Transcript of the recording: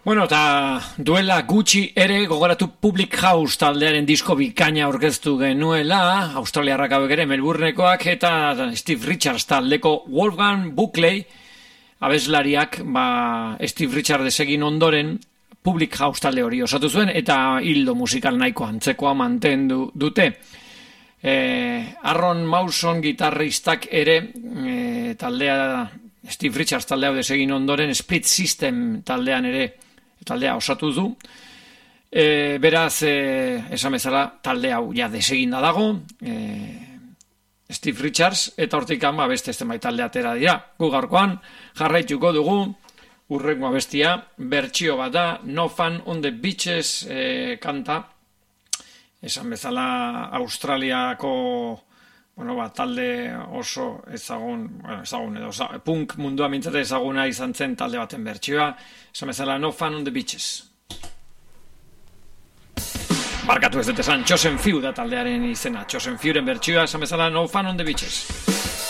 Bueno, eta duela gutxi ere gogoratu Public House taldearen disko bikaina aurkeztu genuela, australiarrak hauek ere Melbournekoak, eta Steve Richards taldeko Wolfgang Buckley abeslariak Steve Richards egin ondoren Public House talde hori osatu zuen, eta hildo musikal nahiko antzekoa mantendu dute. Aaron Mawson gitarristak ere taldea Steve Richards taldea desegin ondoren Split System taldea osatu du. Beraz, esan bezala talde hau ja deseginda dago, Steve Richards, eta hortikan beste zenbait talde atera dira. Gu gaurkoan jarraituko dugu urrengo abestia, bertsio bat da, No Fun on the Beaches kanta, esan bezala Australiako talde oso ezagun edo punk mundua mintzate ezaguna izan zen talde baten bertsioa, esan bezala No Fun on the Beaches. Barkatu ez dut esan, Chosen Few da taldearen izena, Chosen Fewren bertsioa, esan bezala No Fun on the Beaches.